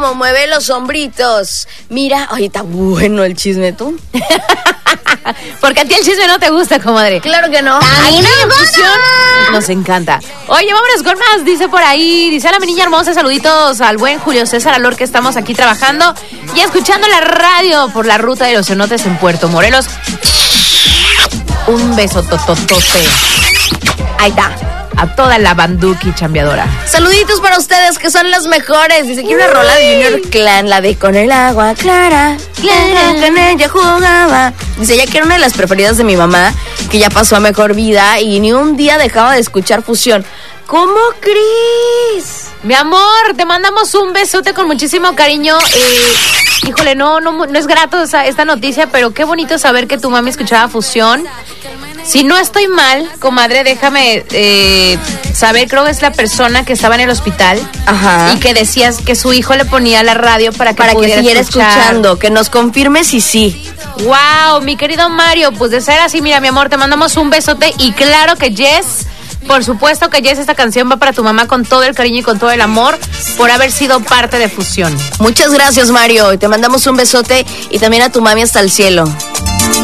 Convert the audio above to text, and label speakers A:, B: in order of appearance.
A: cómo mueve los hombritos. Mira, ay, está bueno el chisme, ¿tú?
B: Porque a ti el chisme no te gusta, comadre.
A: Claro que no.
B: Ahí en Fusión nos encanta. Oye, vámonos con más. Dice por ahí, dice: hola, mi niña hermosa, saluditos al buen Julio César Alor, que estamos aquí trabajando y escuchando la radio por la ruta de los cenotes en Puerto Morelos. Un beso tototote. Ahí está. A toda la banduki chambeadora.
A: Saluditos para ustedes, que son las mejores. Dice que una rola de Junior Clan, la de Con el agua clara, clara, con ella jugaba. Dice ella que era una de las preferidas de mi mamá, que ya pasó a mejor vida y ni un día dejaba de escuchar Fusión. ¿Cómo crees?
B: Mi amor, te mandamos un besote con muchísimo cariño. Híjole, no es grato esta noticia, pero qué bonito saber que tu mami escuchaba Fusión. Si no estoy mal, comadre, déjame saber, creo que es la persona que estaba en el hospital.
A: Ajá.
B: Y que decías que su hijo le ponía la radio para que
A: siguiera escuchando, que nos confirme si sí.
B: Wow, mi querido Mario, pues de ser así, mira, mi amor, te mandamos un besote y claro que Jess, por supuesto que Jess, esta canción va para tu mamá con todo el cariño y con todo el amor por haber sido parte de Fusión.
A: Muchas gracias, Mario, y te mandamos un besote y también a tu mami hasta el cielo.